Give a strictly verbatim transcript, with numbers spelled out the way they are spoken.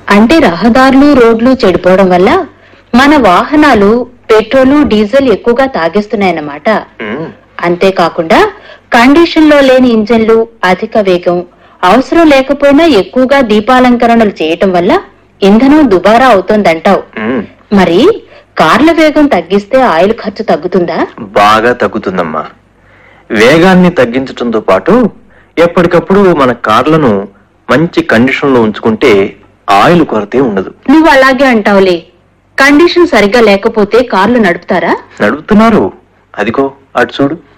అంటే రహదారులు రోడ్లు చెడిపోవడం వల్ల మన వాహనాలు పెట్రోలు డీజిల్ ఎక్కువగా తాగేస్తున్నాయన్నమాట. అంతేకాకుండా కండిషన్ లో లేని ఇంజన్లు, అధిక వేగం, అవసరం లేకపోయినా ఎక్కువగా దీపాలంకరణలు చేయటం వల్ల ఇంధనం దుబారా అవుతోందంటావు. మరి కార్ల వేగం తగ్గిస్తే ఆయిల్ ఖర్చు తగ్గుతుందా? బాగా తగ్గుతుందమ్మా. వేగాన్ని తగ్గించడంతో పాటు ఎప్పటికప్పుడు మన కార్లను మంచి కండిషన్ లో ఉంచుకుంటే ఆయిల్ కొరతే ఉండదు. నువ్వు అలాగే అంటావులే. కండిషన్ సరిగ్గా లేకపోతే కార్లు నడుపుతారా? నడుపుతున్నారు. అదిగో అటు చూడు.